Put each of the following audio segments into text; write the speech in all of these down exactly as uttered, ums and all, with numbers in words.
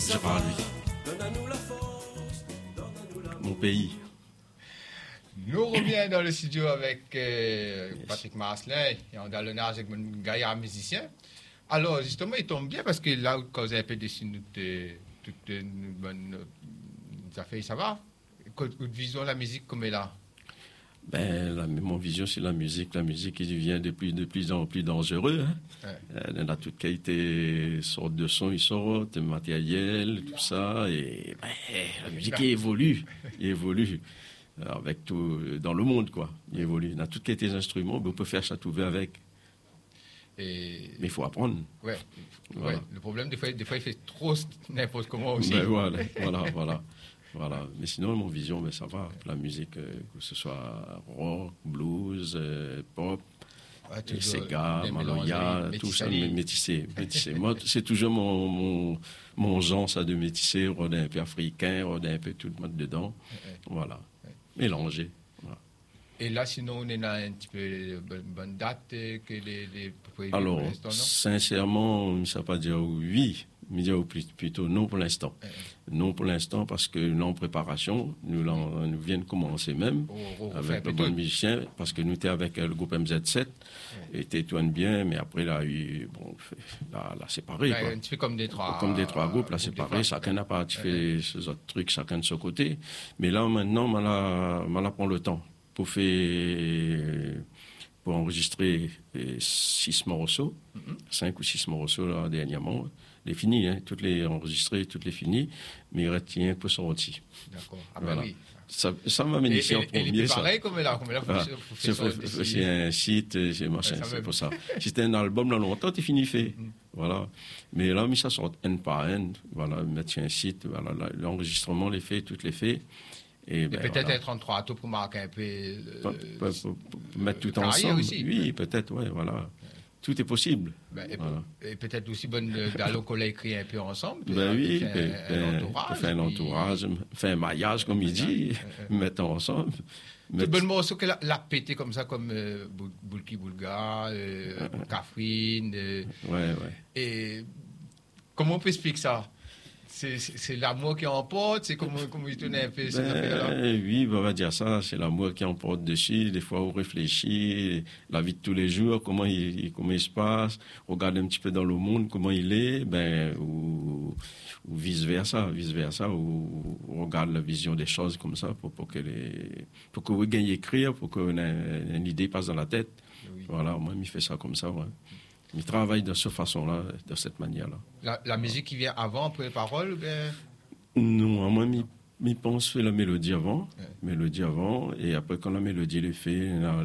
Je parle lui. Mon pays. Nous revenons dans le studio avec euh, Patrick Marcelin et on a l'honneur avec mon gaillard musicien. Alors, justement, il tombe bien parce que là, quand vous avez un peu dessiné toutes les bonnes affaires, ça va? Votre vision de la musique, comme elle est là? Ben, la, mon vision sur la musique, la musique qui devient de plus, de plus en plus dangereux. Hein. Ouais. Elle a toute qualité, sorte de son, il sort, de matériel, tout ça. Et ben, la musique elle évolue, il évolue. Avec tout, dans le monde, quoi. Il évolue. On a toutes les instruments, mais on peut faire chatouver avec. Et... Mais il faut apprendre. Ouais. Voilà. Ouais. Le problème, des fois, des fois, il fait trop n'importe comment aussi. Ben, voilà, voilà, voilà. Voilà. Mais sinon, mon vision, ben, ça va. La musique, euh, que ce soit rock, blues, euh, pop, ouais, Sega, Maloya, tout ça, métissé. métissé. Moi, c'est toujours mon, mon, mon genre, ça, de métisser, rôder un peu africain, rôder un peu tout le monde dedans. Ouais. Voilà. Ouais. Mélanger. Voilà. Et là, sinon, on est dans un petit peu bonne, bonne date que les, les Alors, pour l'instant, non? Sincèrement, on ne sait pas dire oui. Mais dire plutôt non pour l'instant. Euh, non pour l'instant parce que nous en préparation, nous, euh, nous venons de commencer même oh, oh, avec le bon musicien, parce que nous étions avec euh, le groupe M Z sept, euh. et tout bien, mais après là, il bon, là, là séparé. Là, quoi. Tu fais comme des trois, comme des trois groupes, là séparés, chacun n'a pas fait euh. ses autres trucs, chacun de son côté. Mais là maintenant, on prend le temps pour faire, pour enregistrer six morceaux, mm-hmm. cinq ou six morceaux là dernièrement. Les finis, hein, toutes les enregistrées, toutes les finies, mais il retient pour sortir. D'accord. Ah ben voilà. Oui. Ça, ça m'a mené ici en premier. Et il est pareil comme là, comme là, ah, c'est, c'est un site, c'est machin, ouais, c'est pour ça. Si c'était un album, là, longtemps, t'es fini fait. Mm-hmm. Voilà. Mais là, mais ça sort un par un, voilà, mettre sur un site, voilà, l'enregistrement, les faits, toutes les faits. Et, ben, peut-être voilà. Être trente-trois tours pour marquer un peu. Euh, pour, pour, pour mettre tout ensemble. Aussi. Oui, peut-être, ouais, voilà. Ouais. Tout est possible. Ben, et, voilà. Et peut-être aussi bonne d'aller qu'on l'a écrit un peu ensemble. Ben oui, faire ben, un, un entourage. Faire un entourage, puis... faire un maillage, comme il dit, euh, mettre ensemble. Tout bon morceau qu'elle a pété comme ça, comme euh, Boulki Boulga, euh, euh, Catherine. Euh, ouais, ouais. Et comment on peut expliquer ça? C'est, c'est, c'est l'amour qui emporte, c'est comme, comme il tourne un peu ces ben, affaires-là. Oui, on va dire ça, c'est l'amour qui emporte dessus. Des fois, on réfléchit, la vie de tous les jours, comment il, comment il se passe, on regarde un petit peu dans le monde, comment il est, ben, ou, ou vice-versa, vice-versa, ou on regarde la vision des choses comme ça pour, pour que les, pour que vous gagnez écrire, pour qu'une une idée passe dans la tête. Oui. Voilà, moi, il fait ça comme ça, ouais. Il travaille de cette façon-là, de cette manière-là. La, la musique qui vient avant, après les paroles, ou bien... Non, moi, je pense faire la mélodie avant, ouais. mélodie avant, et après, quand la mélodie est faite,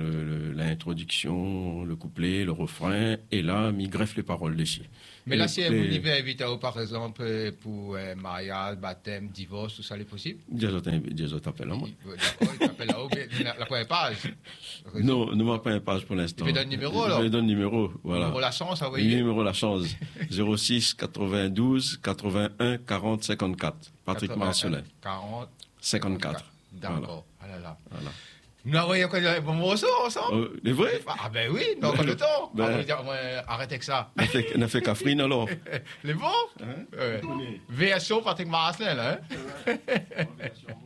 l'introduction, le couplet, le refrain, et là, je greffe les paroles dessus. Mais et là, si vous devez inviter, par exemple, pour un mariage, baptême, divorce, tout ça, c'est possible? Des autres appels à moi. D'accord, ils t'appellent là-haut, la première page. Non, ne m'a pas une page pour l'instant. Tu me donnes le numéro, alors? Je me donne le numéro, voilà. Numéro la chance, ah oui. Numéro la chance. zéro six quatre-vingt-douze quatre-vingt-un quarante cinquante-quatre. Patrick Marcelin. quarante cinquante-quatre. D'accord. Voilà. Ah là là. Voilà. Nous avons eu un bon morceau ensemble. Euh, les vrais? Ah ben oui, dans ben, le temps. Ben, ah, on va arrêter avec ça. On a fait, on a fait Catherine alors. Les bons? Hein? Ouais. Version Patrick Marcelin, là. Hein?